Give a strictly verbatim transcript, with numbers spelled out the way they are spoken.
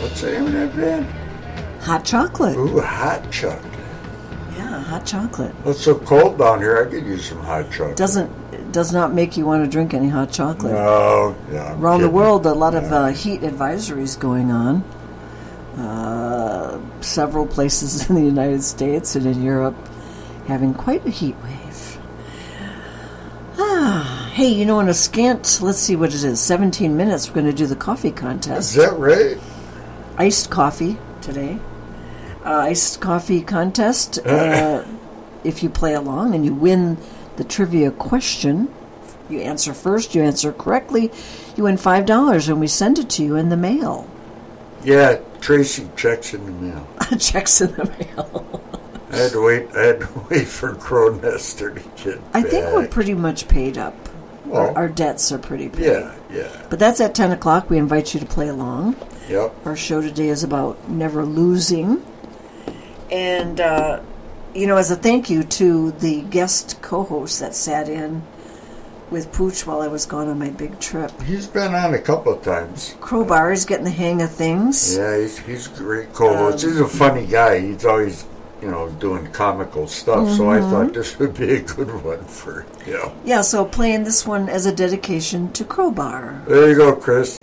What's the name of that band? Hot chocolate. Ooh, hot chocolate. Yeah, hot chocolate. Well, it's so cold down here, I could use some hot chocolate. Doesn't it does not make you want to drink any hot chocolate. No, no. I'm Around the kidding. world, a lot of Yeah. uh, heat advisories going on. Uh, several places in the United States and in Europe having quite a heat wave. Ah, hey, you know, in a scant, let's see what it is, seventeen minutes, we're going to do the coffee contest. Is that right? Iced coffee today. Uh, iced coffee contest. Uh, if you play along and you win the trivia question, you answer first, you answer correctly, you win five dollars and we send it to you in the mail. Yeah, Tracy checks in the mail. Checks in the mail. I had to wait. I had to wait for Crow Nester to get I back. think we're pretty much paid up. Well, our, our debts are pretty paid. Yeah, yeah. But that's at ten o'clock. We invite you to play along. Yep. Our show today is about never losing. And, uh, you know, as a thank you to the guest co-host that sat in with Pooch while I was gone on my big trip. He's been on a couple of times. Crowbar is getting the hang of things. Yeah, he's he's a great co-host. Um, he's a funny guy. He's always, you know, doing comical stuff. Mm-hmm. So I thought this would be a good one for, you know. Yeah, so playing this one as a dedication to Crowbar. There you go, Chris.